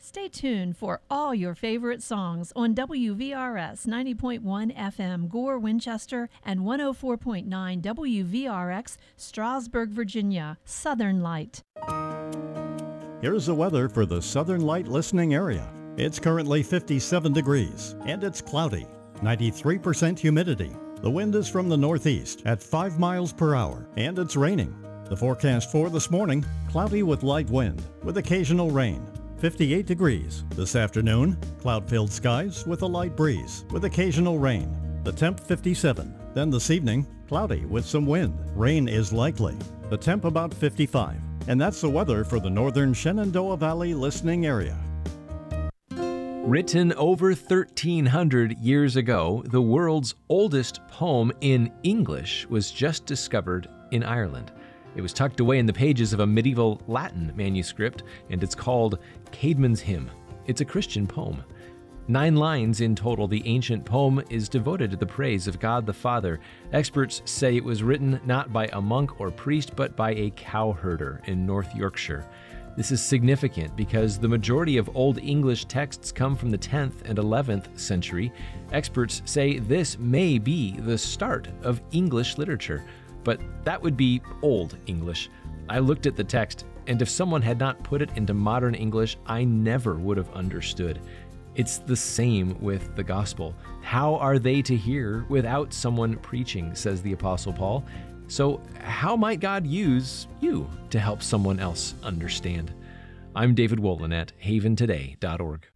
Stay tuned for all your favorite songs on WVRS 90.1 FM Gore, Winchester, and 104.9 WVRX Strasburg, Virginia. Southern Light. Here's the weather for the Southern Light listening area. It's currently 57 degrees, and it's cloudy. 93% humidity. The wind is from the northeast at 5 miles per hour, and it's raining. The forecast for this morning, cloudy with light wind, with occasional rain. 58 degrees. This afternoon, cloud-filled skies with a light breeze, with occasional rain. The temp 57. Then this evening, cloudy with some wind. Rain is likely. The temp about 55. And that's the weather for the northern Shenandoah Valley listening area. Written over 1,300 years ago, the world's oldest poem in English was just discovered in Ireland. It was tucked away in the pages of a medieval Latin manuscript, and it's called Caedmon's Hymn. It's a Christian poem. 9 lines in total, the ancient poem is devoted to the praise of God the Father. Experts say it was written not by a monk or priest, but by a cowherder in North Yorkshire. This is significant because the majority of Old English texts come from the 10th and 11th century. Experts say this may be the start of English literature, but that would be Old English. I looked at the text, and if someone had not put it into modern English, I never would have understood. It's the same with the gospel. How are they to hear without someone preaching, says the Apostle Paul. So how might God use you to help someone else understand? I'm David Wolin at haventoday.org.